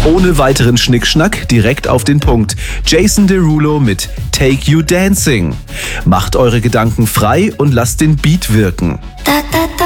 Ohne weiteren Schnickschnack, direkt auf den Punkt. Jason Derulo mit Take You Dancing. Macht eure Gedanken frei und lasst den Beat wirken. Da, da, da.